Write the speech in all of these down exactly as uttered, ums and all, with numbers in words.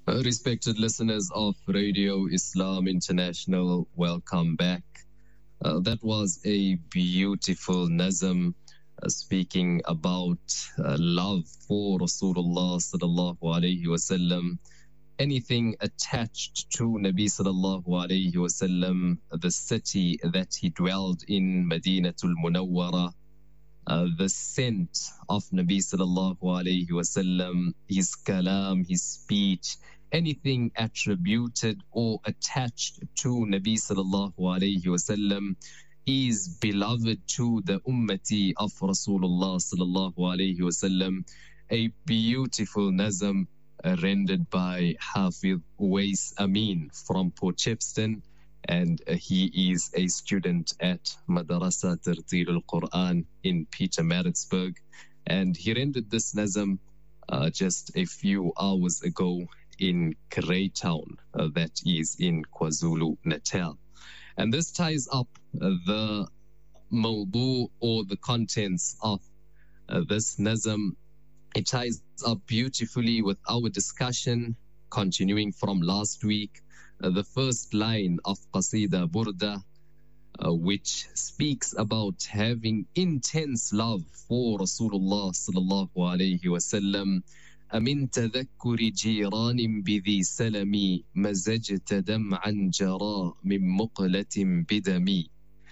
Uh, Respected listeners of Radio Islam International, welcome back. Uh, that was a beautiful nazm uh, speaking about uh, love for Rasulullah sallallahu alaihi wasallam. Anything attached to Nabi sallallahu alaihi wasallam, the city that he dwelled in, Madinatul Munawwara, uh, the scent of Nabi sallallahu alaihi wasallam, his kalam, his speech, anything attributed or attached to Nabi sallallahu alaihi wasallam is beloved to the ummati of Rasulullah sallallahu alaihi wasallam. A beautiful nazm uh, rendered by Hafiz Uwais Amin from Port Shepstone, and uh, he is a student at Madrasa Tartil al-Quran in Pietermaritzburg, and he rendered this nazm uh, just a few hours ago in Greytown, uh, that is in KwaZulu-Natal. And this ties up uh, the mawdu or the contents of uh, this nazm. It ties up beautifully with our discussion, continuing from last week, uh, the first line of Qasida Burda, uh, which speaks about having intense love for Rasulullah sallallahu alayhi wasallam. أمن تذكر جيران بذي سلمي مزجت دمعا جرى من مقلة بدمي.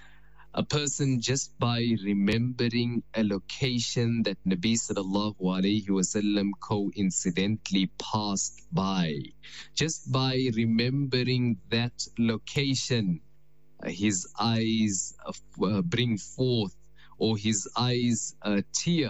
A person, just by remembering a location that Nabi sallallahu alayhi wasallam coincidentally passed by, just by remembering that location, uh, his eyes uh, bring forth, or his eyes uh, tear,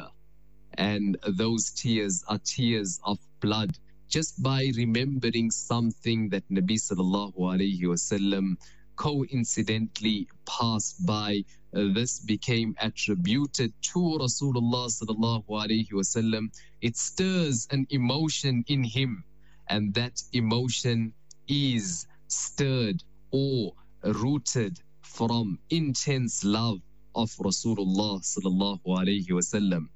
and those tears are tears of blood, just by remembering something that Nabi sallallahu alayhi wasallam coincidentally passed by. Uh, this became attributed to Rasulullah sallallahu alayhi wasallam. It stirs an emotion in him, and that emotion is stirred or rooted from intense love of Rasulullah sallallahu alayhi wasallam.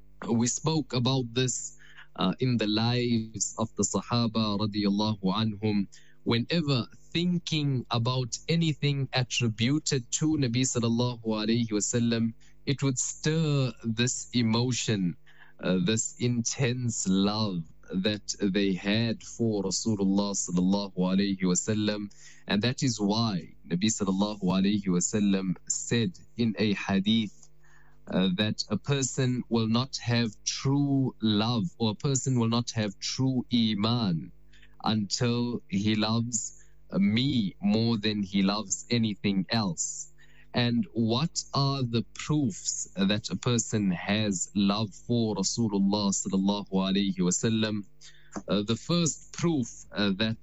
We spoke about this uh, in the lives of the Sahaba radiyallahu anhum. Whenever thinking about anything attributed to Nabi sallallahu alayhi wasallam, it would stir this emotion, uh, this intense love that they had for Rasulullah sallallahu alayhi wasallam. And that is why Nabi sallallahu alayhi wasallam said in a hadith, Uh, that a person will not have true love, or a person will not have true iman until he loves uh, me more than he loves anything else. And what are the proofs that a person has love for Rasulullah sallallahu alayhi wasallam? Uh, the first proof uh, that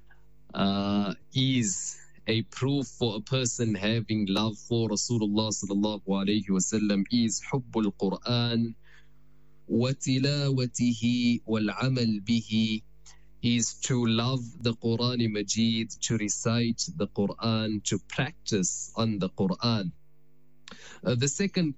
uh, is a proof for a person having love for Rasulullah sallallahu alayhi wasallam is hubbul Quran wa tilawatihi wal amal bihi, is to love the Quran Majid, to recite the Quran, to practice on the Quran. Uh, the second